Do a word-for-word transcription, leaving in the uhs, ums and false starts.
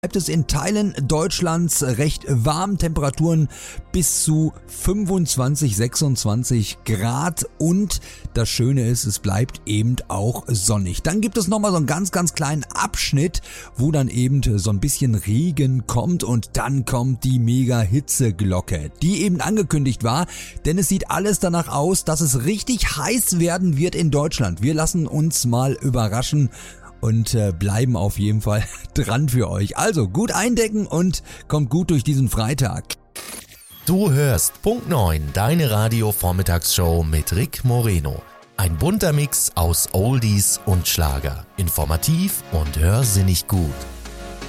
bleibt es in Teilen Deutschlands recht warm, Temperaturen bis zu fünfundzwanzig, sechsundzwanzig Grad und das Schöne ist, es bleibt eben auch sonnig. Dann gibt es nochmal so einen ganz, ganz kleinen Abschnitt, wo dann eben so ein bisschen Regen kommt und dann kommt die Mega-Hitzeglocke, die eben angekündigt war, denn es sieht alles danach aus, dass es richtig heiß werden wird in Deutschland. Wir lassen uns mal überraschen und äh, bleiben auf jeden Fall dran für euch. Also gut eindecken und kommt gut durch diesen Freitag. Du hörst Punkt neun, deine Radio-Vormittagsshow mit Rick Moreno. Ein bunter Mix aus Oldies und Schlager. Informativ und hörsinnig gut.